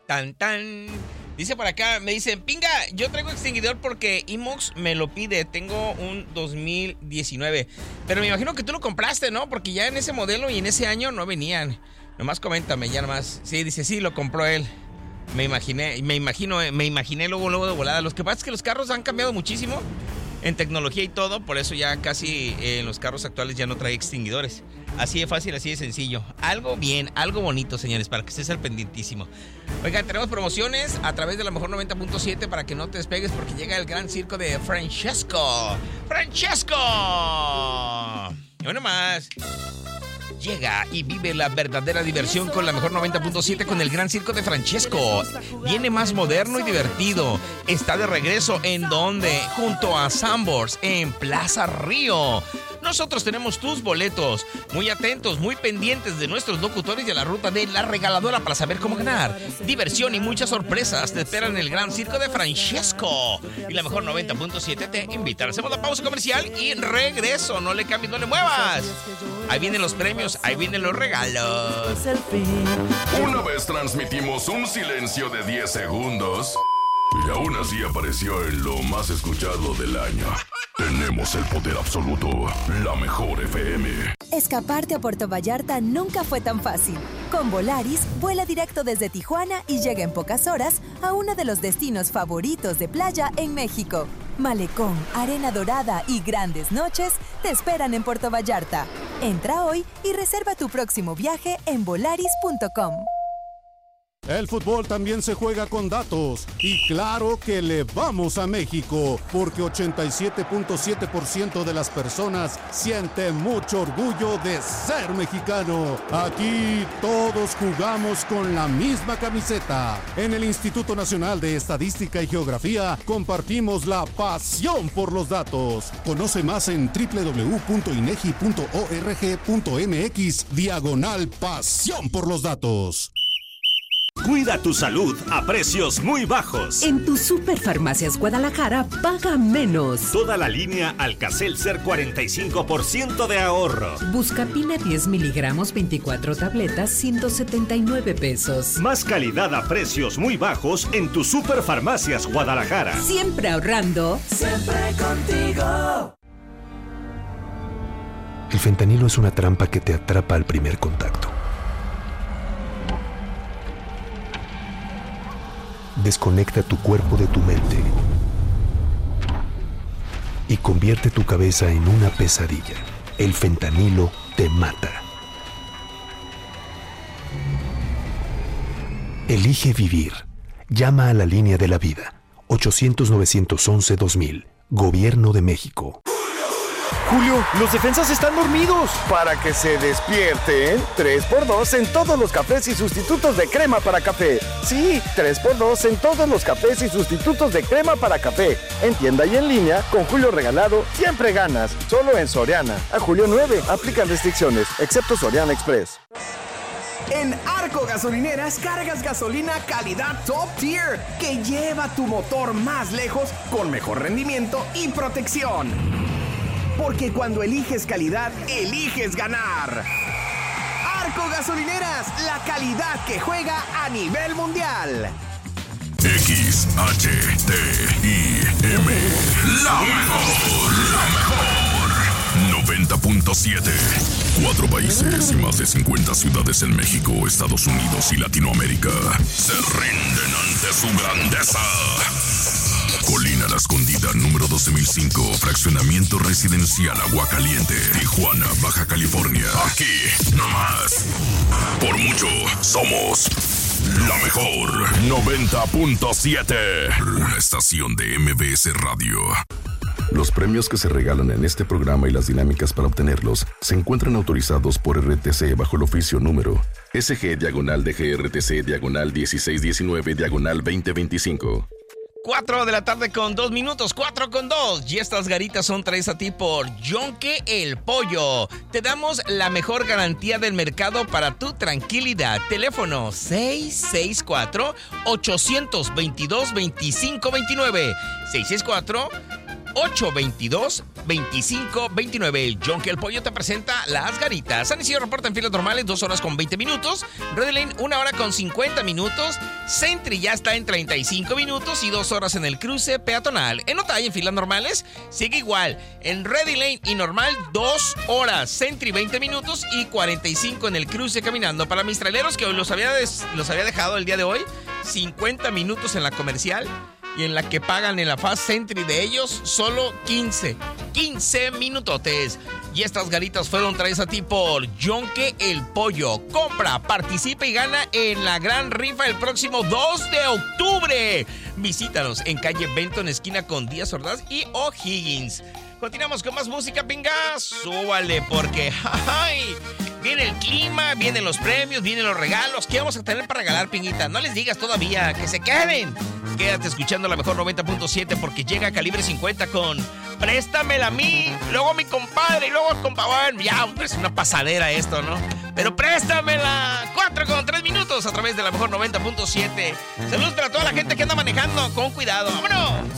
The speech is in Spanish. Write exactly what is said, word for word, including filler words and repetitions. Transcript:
Tan, tan. Dice por acá, me dicen, pinga, yo traigo extinguidor porque Imox me lo pide. Tengo un dos mil diecinueve. Pero me imagino que tú lo compraste, ¿no? Porque ya en ese modelo y en ese año no venían. Nomás coméntame, ya nomás. Sí, dice, sí, lo compró él. Me imaginé, me imagino, me imaginé luego, luego de volada. Lo que pasa es que los carros han cambiado muchísimo en tecnología y todo. Por eso ya casi eh, en los carros actuales ya no trae extinguidores. Así de fácil, así de sencillo. Algo bien, algo bonito, señores, para que estés al pendientísimo. Oigan, tenemos promociones a través de la mejor noventa punto siete para que no te despegues porque llega el gran circo de Francesco. ¡Francesco! Y uno más. Llega y vive la verdadera diversión con la mejor noventa punto siete con el gran circo de Francesco. Viene más moderno y divertido. Está de regreso en donde, junto a Sambors en Plaza Río. Nosotros tenemos tus boletos. Muy atentos, muy pendientes de nuestros locutores y a la ruta de la regaladora para saber cómo ganar. Diversión y muchas sorpresas te esperan en el gran circo de Francesco. Y la mejor noventa punto siete te invita. Hacemos la pausa comercial y regreso. No le cambies, no le muevas. Ahí vienen los premios, ahí vienen los regalos. Una vez transmitimos un silencio de diez segundos y aún así apareció en lo más escuchado del año. Tenemos el poder absoluto, la mejor F M. Escaparte a Puerto Vallarta nunca fue tan fácil. Con Volaris, vuela directo desde Tijuana y llega en pocas horas a uno de los destinos favoritos de playa en México. Malecón, arena dorada y grandes noches te esperan en Puerto Vallarta. Entra hoy y reserva tu próximo viaje en volaris punto com. El fútbol también se juega con datos y claro que le vamos a México porque ochenta y siete punto siete por ciento de las personas sienten mucho orgullo de ser mexicano. Aquí todos jugamos con la misma camiseta. En el Instituto Nacional de Estadística y Geografía compartimos la pasión por los datos. Conoce más en doble u doble u doble u punto inegi punto org punto mx diagonal pasión por los datos. Cuida tu salud a precios muy bajos. En tu Superfarmacias Guadalajara paga menos. Toda la línea Alka-Seltzer cuarenta y cinco por ciento de ahorro. Buscapina diez miligramos, veinticuatro tabletas, ciento setenta y nueve pesos. Más calidad a precios muy bajos en tu Superfarmacias Guadalajara. Siempre ahorrando. Siempre contigo. El fentanilo es una trampa que te atrapa al primer contacto. Desconecta tu cuerpo de tu mente y convierte tu cabeza en una pesadilla. El fentanilo te mata. Elige vivir. Llama a la línea de la vida. ochocientos, novecientos once, dos mil. Gobierno de México. Julio, los defensas están dormidos. Para que se despierten, tres por dos en todos los cafés y sustitutos de crema para café. Sí, tres por dos en todos los cafés y sustitutos de crema para café. En tienda y en línea, con Julio regalado, siempre ganas. Solo en Soriana. A julio nueve, aplican restricciones, excepto Soriana Express. En Arco Gasolineras cargas gasolina calidad top tier que lleva tu motor más lejos con mejor rendimiento y protección. Porque cuando eliges calidad, eliges ganar. Arco Gasolineras, la calidad que juega a nivel mundial. X H T I M, la mejor, la mejor. noventa punto siete. Cuatro países y más de cincuenta ciudades en México, Estados Unidos y Latinoamérica se rinden ante su grandeza. Colina La Escondida, número doce mil cinco, fraccionamiento residencial Aguacaliente, Tijuana, Baja California. Aquí, nomás. Por mucho, somos la mejor. noventa punto siete, la estación de M B S Radio. Los premios que se regalan en este programa y las dinámicas para obtenerlos se encuentran autorizados por R T C bajo el oficio número S G diagonal D G R T C diagonal dieciséis diecinueve diagonal veinte veinticinco. cuatro de la tarde con dos minutos, cuatro con dos. Y estas garitas son traídas a ti por Yonke el Pollo. Te damos la mejor garantía del mercado para tu tranquilidad. Teléfono seis seis cuatro, ocho dos dos, dos cinco dos nueve. seis seis cuatro, ocho dos dos, veinticinco veintinueve. El Yonke el Pollo te presenta Las Garitas. San Isidro reporta en filas normales dos horas con veinte minutos. Ready Lane una hora con cincuenta minutos. Sentry ya está en treinta y cinco minutos y dos horas en el cruce peatonal. En Otay en filas normales sigue igual. En Ready Lane y normal dos horas. Sentry veinte minutos y cuarenta y cinco en el cruce caminando. Para mis traileros que los había, des- los había dejado el día de hoy, cincuenta minutos en la comercial. Y en la que pagan en la Fast Sentry de ellos, solo quince. quince minutotes. Y estas garitas fueron traídas a ti por Yonke el Pollo. Compra, participa y gana en la gran rifa el próximo dos de octubre. Visítanos en calle Benton, esquina con Díaz Ordaz y O'Higgins. Continuamos con más música, pinga. Súbale, porque ¡ay! Viene el clima, vienen los premios, vienen los regalos. ¿Qué vamos a tener para regalar, pinguita? No les digas todavía, que se queden. Quédate escuchando la mejor noventa punto siete porque llega Calibre cincuenta con préstamela a mí, luego a mi compadre y luego al compadre. Ya, es una pasadera esto, ¿no? Pero préstamela. Cuatro con tres minutos a través de la mejor noventa punto siete. Saludos para toda la gente que anda manejando con cuidado. ¡Vámonos!